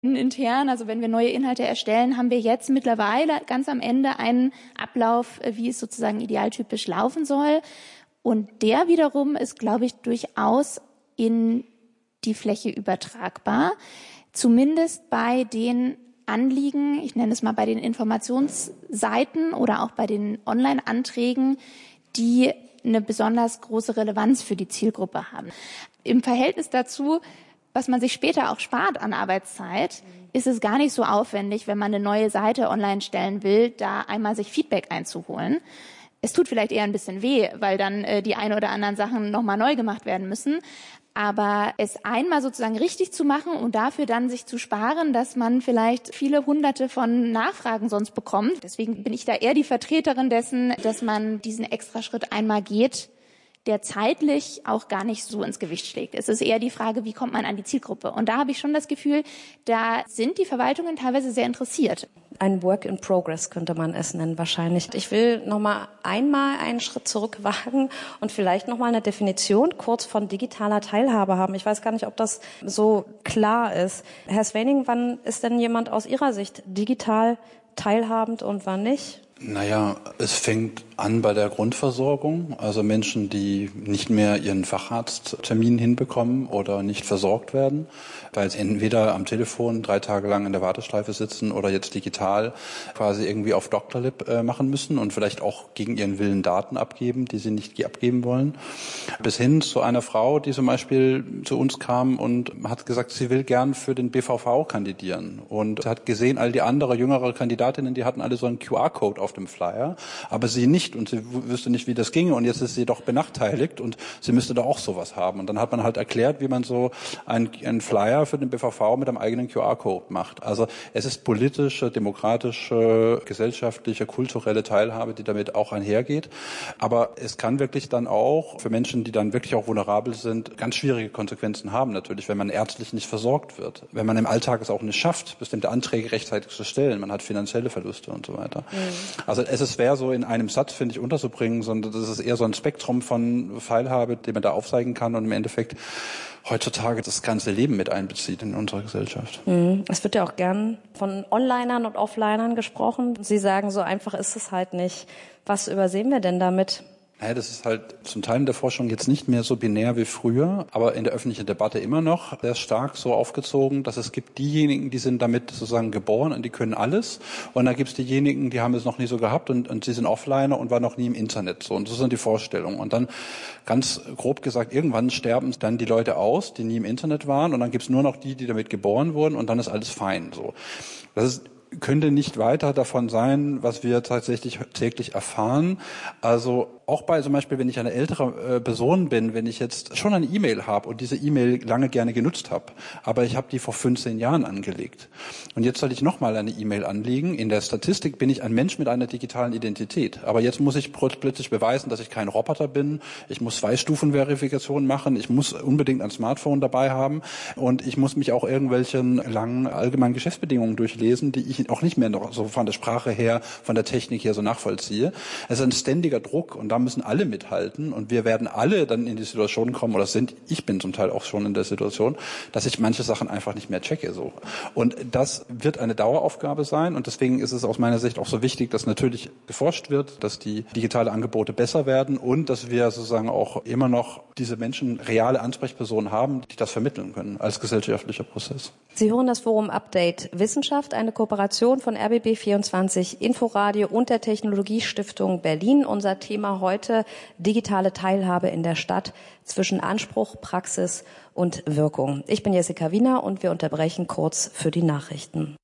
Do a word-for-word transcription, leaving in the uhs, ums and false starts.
Intern, also wenn wir neue Inhalte erstellen, haben wir jetzt mittlerweile ganz am Ende einen Ablauf, wie es sozusagen idealtypisch laufen soll. Und der wiederum ist, glaube ich, durchaus in die Fläche übertragbar. Zumindest bei den Anliegen, ich nenne es mal bei den Informationsseiten oder auch bei den Online-Anträgen, die eine besonders große Relevanz für die Zielgruppe haben. Im Verhältnis dazu, was man sich später auch spart an Arbeitszeit, ist es gar nicht so aufwendig, wenn man eine neue Seite online stellen will, da einmal sich Feedback einzuholen. Es tut vielleicht eher ein bisschen weh, weil dann äh, die ein oder anderen Sachen nochmal neu gemacht werden müssen. Aber es einmal sozusagen richtig zu machen und dafür dann sich zu sparen, dass man vielleicht viele hunderte von Nachfragen sonst bekommt. Deswegen bin ich da eher die Vertreterin dessen, dass man diesen Extraschritt einmal geht, der zeitlich auch gar nicht so ins Gewicht schlägt. Es ist eher die Frage, wie kommt man an die Zielgruppe? Und da habe ich schon das Gefühl, da sind die Verwaltungen teilweise sehr interessiert. Ein Work in Progress könnte man es nennen wahrscheinlich. Ich will noch mal einmal einen Schritt zurück wagen und vielleicht noch mal eine Definition kurz von digitaler Teilhabe haben. Ich weiß gar nicht, ob das so klar ist. Herr Swaning, wann ist denn jemand aus Ihrer Sicht digital teilhabend und wann nicht? Naja, es fängt an bei der Grundversorgung, also Menschen, die nicht mehr ihren Facharzttermin hinbekommen oder nicht versorgt werden, weil sie entweder am Telefon drei Tage lang in der Warteschleife sitzen oder jetzt digital quasi irgendwie auf Doktorlib äh, machen müssen und vielleicht auch gegen ihren Willen Daten abgeben, die sie nicht abgeben wollen. Bis hin zu einer Frau, die zum Beispiel zu uns kam und hat gesagt, sie will gern für den B V V kandidieren und hat gesehen, all die anderen jüngere Kandidatinnen, die hatten alle so einen Q R-Code auf dem Flyer, aber sie nicht und sie wüsste nicht, wie das ginge und jetzt ist sie doch benachteiligt und sie müsste da auch sowas haben. Und dann hat man halt erklärt, wie man so einen, einen Flyer für den B V V mit einem eigenen Q R-Code macht. Also es ist politische, demokratische, gesellschaftliche, kulturelle Teilhabe, die damit auch einhergeht. Aber es kann wirklich dann auch für Menschen, die dann wirklich auch vulnerabel sind, ganz schwierige Konsequenzen haben natürlich, wenn man ärztlich nicht versorgt wird. Wenn man im Alltag es auch nicht schafft, bestimmte Anträge rechtzeitig zu stellen. Man hat finanzielle Verluste und so weiter. Mhm. Also es ist schwer, so in einem Satz, finde ich, unterzubringen, sondern das ist eher so ein Spektrum von Teilhabe, den man da aufzeigen kann und im Endeffekt heutzutage das ganze Leben mit einbezieht in unserer Gesellschaft. Mhm. Es wird ja auch gern von Onlinern und Offlinern gesprochen. Sie sagen, so einfach ist es halt nicht. Was übersehen wir denn damit? Ja, das ist halt zum Teil in der Forschung jetzt nicht mehr so binär wie früher, aber in der öffentlichen Debatte immer noch sehr stark so aufgezogen, dass es gibt diejenigen, die sind damit sozusagen geboren und die können alles. Und dann gibt es diejenigen, die haben es noch nie so gehabt und, und sie sind Offliner und waren noch nie im Internet. So, und so sind die Vorstellungen. Und dann ganz grob gesagt, irgendwann sterben dann die Leute aus, die nie im Internet waren. Und dann gibt es nur noch die, die damit geboren wurden und dann ist alles fein. So, das ist könnte nicht weiter davon sein, was wir tatsächlich täglich erfahren. Also auch bei zum Beispiel, wenn ich eine ältere äh, Person bin, wenn ich jetzt schon eine E-Mail habe und diese E-Mail lange gerne genutzt habe, aber ich habe die vor fünfzehn Jahren angelegt und jetzt soll ich nochmal eine E-Mail anlegen. In der Statistik bin ich ein Mensch mit einer digitalen Identität, aber jetzt muss ich plötzlich beweisen, dass ich kein Roboter bin. Ich muss Zwei-Stufen-Verifikation machen. Ich muss unbedingt ein Smartphone dabei haben und ich muss mich auch irgendwelchen langen allgemeinen Geschäftsbedingungen durchlesen, die ich auch nicht mehr noch so von der Sprache her, von der Technik her so nachvollziehe. Es ist ein ständiger Druck und da müssen alle mithalten und wir werden alle dann in die Situation kommen oder sind, ich bin zum Teil auch schon in der Situation, dass ich manche Sachen einfach nicht mehr checke. So. Und das wird eine Daueraufgabe sein und deswegen ist es aus meiner Sicht auch so wichtig, dass natürlich geforscht wird, dass die digitale Angebote besser werden und dass wir sozusagen auch immer noch diese Menschen reale Ansprechpersonen haben, die das vermitteln können als gesellschaftlicher Prozess. Sie hören das Forum Update Wissenschaft, eine Kooperation von R B B vierundzwanzig, Inforadio und der Technologiestiftung Berlin. Unser Thema heute digitale Teilhabe in der Stadt zwischen Anspruch, Praxis und Wirkung. Ich bin Jessica Wiener und wir unterbrechen kurz für die Nachrichten.